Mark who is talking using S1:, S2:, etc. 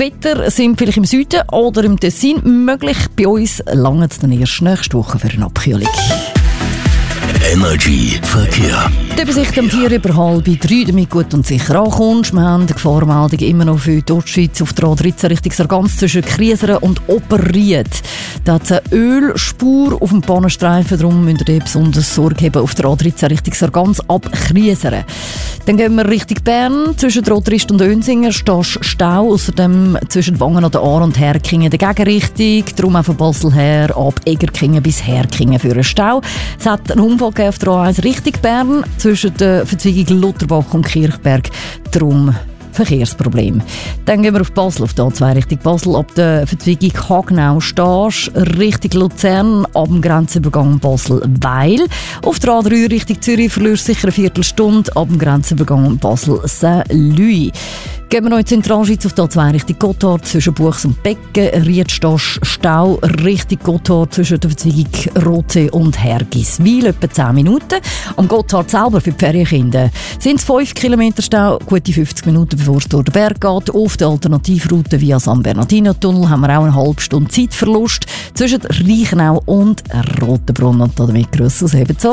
S1: Gewitter sind vielleicht im Süden oder im Tessin möglich. Bei uns langt es dann erst nächste Woche für eine Abkühlung.
S2: Energy Verkehr.
S1: Die Übersicht am 4:30, damit gut und sicher ankommst. Wir haben die Gefahrmeldung immer noch für die Ostschweiz auf der A13 Richtung Sargans zwischen Krieseren und Oberried. Da hat es eine Ölspur auf dem Bahnenstreifen, darum müsst ihr besonders Sorge haben auf der A13 Richtung Sargans ab Krieseren. Dann gehen wir Richtung Bern. Zwischen Rotrist und Önsinger stehst Stau, außerdem zwischen Wangen an der Aare und Herkingen der Gegenrichtung. Darum auch von Basel her ab Egerkingen bis Herkingen für einen Stau. Es hat einen Unfall auf der A1 Richtung Bern zwischen der Verzweigung Lutterbach und Kirchberg. Darum Verkehrsproblem. Dann gehen wir auf Basel, auf der A2 Richtung Basel. Ab der Verzweigung Hagenau stehst Richtung Luzern, ab dem Grenzübergang Basel-Weil. Auf der A3 Richtung Zürich verlierst du sicher eine Viertelstunde, ab dem Grenzübergang Basel-Saint-Louis. Gehen wir noch in die Zentralschweiz auf der A2 Richtung Gotthard zwischen Buchs und Becken. Riedstast Stau Richtung Gotthard zwischen der Verzweigung Rotsee und Hergiswil. Etwa 10 Minuten. Am Gotthard selber für die Ferienkinder sind es 5 Kilometer Stau, gute 50 Minuten bevor es durch den Berg geht. Auf der Alternativroute via San Bernardino-Tunnel haben wir auch eine halbe Stunde Zeitverlust zwischen Reichenau und Rotenbrunn. Und damit grüß aus Ebenso.